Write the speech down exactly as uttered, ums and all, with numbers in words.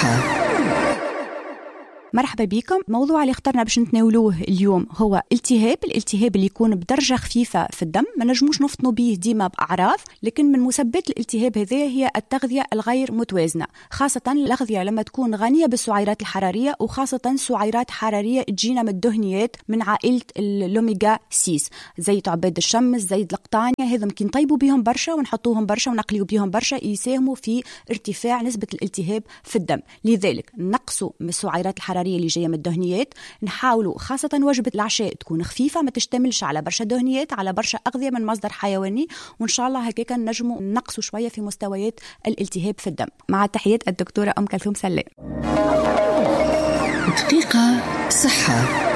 صحة. مرحبا بكم. موضوع اللي اخترنا باش نتناولوه اليوم هو التهاب الالتهاب اللي يكون بدرجة خفيفة في الدم. ما نجموش نفطنوا به ديما بأعراض، لكن من مسببات الالتهاب هذه هي التغذية الغير متوازنة، خاصة الأغذية لما تكون غنية بالسعيرات الحرارية، وخاصة سعيرات حرارية تجينا من الدهنيات من عائلة الأوميغا ستة، زيت عباد الشمس، زيت القطانية، هذا ممكن نطيبوا بهم برشا ونحطوهم برشا ونقليوا بهم برشا، يساهموا في ارتفاع نسبة الالتهاب في الدم. لذلك نقصوا من السعيرات الحرارية اللي جايه من الدهنيات، نحاولوا خاصه وجبه العشاء تكون خفيفه، ما تشتملش على برشا دهنيات، على برشا اغذيه من مصدر حيواني، وان شاء الله هكاك نجموا نقصوا شويه في مستويات الالتهاب في الدم. مع تحيات الدكتوره ام كلثوم سلام. دقيقه صحه.